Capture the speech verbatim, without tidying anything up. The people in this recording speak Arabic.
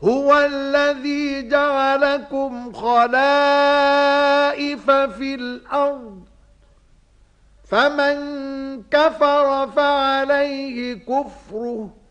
هو الذي جعلكم خلائف في الأرض فمن كفر فعليه كفره